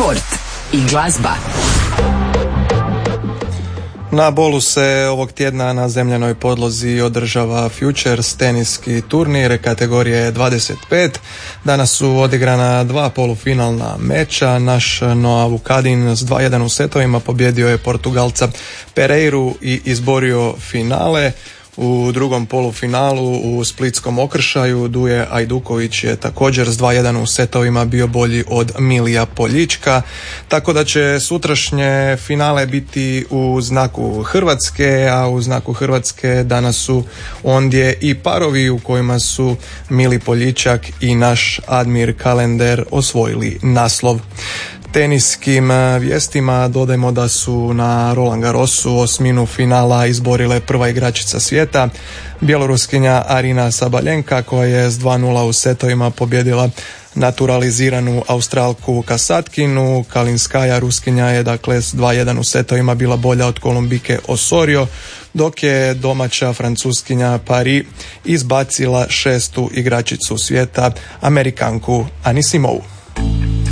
sport i glazba. Na Bolu se ovog tjedna na zemljanoj podlozi održava Futures teniski turnir kategorije 25. Danas su odigrana dva polufinalna meča. Naš Noah Vukadin s 2-1 u setovima pobjedio je Portugalca Pereiru i izborio finale. U drugom polufinalu u splitskom Okršaju Duje Ajduković je također s 2-1 u setovima bio bolji od Milija Poljička, tako da će sutrašnje finale biti u znaku Hrvatske, a u znaku Hrvatske danas su ondje i parovi u kojima su Mili Poljičak i naš Admir Kalender osvojili naslov. Teniskim vijestima dodajmo da su na Roland Garrosu osminu finala izborile prva igračica svijeta, bjeloruskinja Arina Sabaljenka, koja je s 2-0 u setovima pobjedila naturaliziranu Australku Kasatkinu. Kalinskaja Ruskinja je dakle s 2-1 u setovima bila bolja od Kolumbike Osorio, dok je domaća Francuskinja Paris izbacila šestu igračicu svijeta, Amerikanku Anisimou.